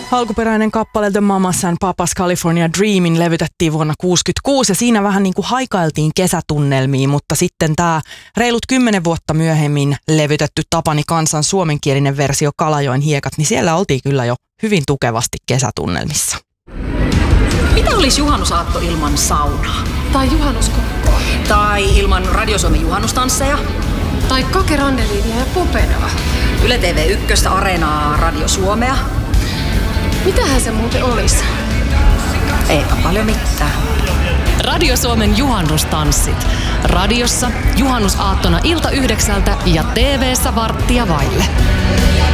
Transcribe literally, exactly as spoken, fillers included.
Alkuperäinen kappale The Mamas and Papas California Dreamin levytettiin vuonna kuusikymmentäkuusi ja siinä vähän niin kuin haikailtiin kesätunnelmiin, mutta sitten tämä reilut kymmenen vuotta myöhemmin levytetty Tapani Kansan suomenkielinen versio Kalajoen hiekat, niin siellä oltiin kyllä jo hyvin tukevasti kesätunnelmissa. Mitä olisi juhannusaatto ilman saunaa? Tai juhannuskokkoa. Tai ilman Radio Suomen juhannustansseja? Tai Kake Randeliinia ja Popedaa. Yle T V yksi, Areenaa, Radio Suomea. Mitähän se muuten olisi? Eipä paljon mitään. Radio Suomen juhannustanssit. Radiossa juhannusaattona ilta yhdeksältä ja T V:ssä varttia vaille.